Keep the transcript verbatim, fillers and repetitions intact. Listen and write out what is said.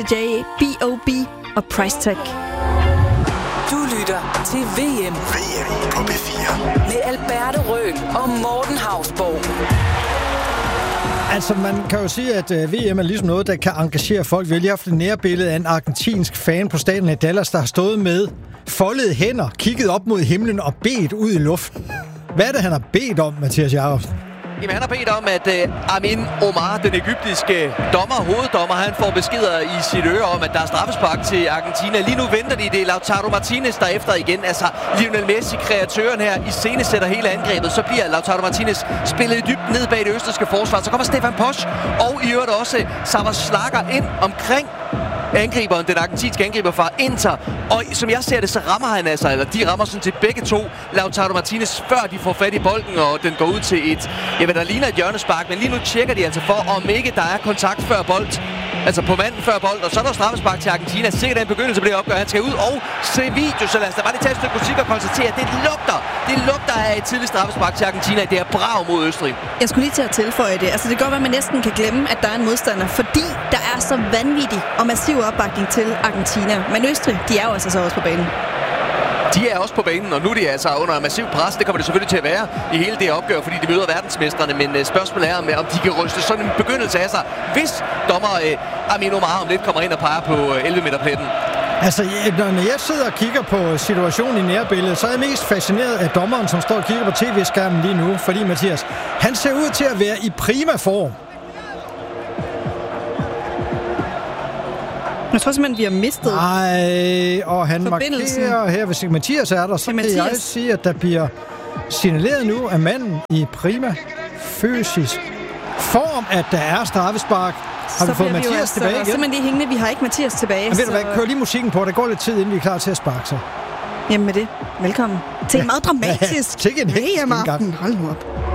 J, B O B og Price Tag. Du lytter til V M. V M på B fire. Med Alberte Røhl og Morten Hausborg. Altså, man kan jo sige, at V M er ligesom noget, der kan engagere folk. Vi har lige haft et nærbillede af en argentinsk fan på stadion i Dallas, der har stået med foldede hænder, kigget op mod himlen og bedt ud i luften. Hvad er det, han har bedt om, Mathias Jacobsen? Jamen, han har bedt om, at uh, Amin Omar, den egyptiske dommer, hoveddommer, han får beskeder i sit øre om, at der er straffespark til Argentina. Lige nu venter de, det er Lautaro Martinez, der efter igen. Altså, Lionel Messi, kreatøren her, i scene sætter hele angrebet. Så bliver Lautaro Martinez spillet i dybden ned bag det østrigske forsvar. Så kommer Stefan Posch og i øvrigt også Sava Schlager ind omkring angriberen, den argentinske angriber fra Inter. Og som jeg ser det, så rammer han altså, eller de rammer sådan til begge to Lautaro Martinez, før de får fat i bolden, og den går ud til et, jeg ved, der ligner et hjørnespark, men lige nu tjekker de altså for, om ikke der er kontakt før bold. Altså på manden før bold, og så er der straffespark til Argentina. Sikkert en begyndelse på det opgør, han skal ud og se video, så lad os da bare lige tage et stykke musik og konstatere, at det lugter. Det lugter af et tidligt straffespark til Argentina. Det er brav mod Østrig. Jeg skulle lige til at tilføje det. Altså det kan godt være, at man næsten kan glemme, at der er en modstander, fordi der er så vanvittig og massiv opbakning til Argentina. Men Østrig, de er jo altså så også på banen. De er også på banen, og nu er de altså under massiv pres. Det kommer det selvfølgelig til at være i hele det opgør, fordi de møder verdensmestrene. Men uh, spørgsmålet er, om de kan ryste sådan en begyndelse af sig, hvis dommer uh, Amin Omar om lidt kommer ind og peger på uh, elleve meter pletten. Altså, når jeg sidder og kigger på situationen i nærbilledet, så er jeg mest fascineret af dommeren, som står og kigger på tv-skærmen lige nu. Fordi, Mathias, han ser ud til at være i prima form. Jeg tror simpelthen, vi har mistet Nej, og han markerer her, hvis ikke Mathias er der, så kan jeg sige, at der bliver signaleret nu af manden i prima fysisk form, at der er straffespark. Har vi fået Mathias altså tilbage igen? Simpelthen lige hængende, vi har ikke Mathias tilbage. Men ved du hvad, kør lige musikken på, der går lidt tid, inden vi er klar til at sparke sig. Jamen med det, velkommen til en meget dramatisk ja, ja. Til en V M-aften. Hold nu op.